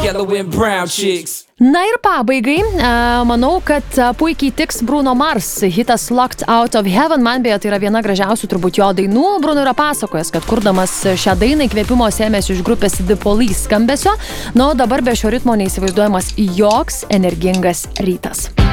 yellow and brown chicks. Na ir pabaigai, manau, kad puikiai tiks Bruno Mars hitas Locked Out of Heaven. Man beje, tai yra viena gražiausių turbūt jo dainų. Bruno yra pasakojęs, kad kurdamas šią dainą įkvėpimo sėmėsi iš grupės The Police skambesio. Na, o dabar be šio ritmo neįsivaizduojamas joks energingas rytas.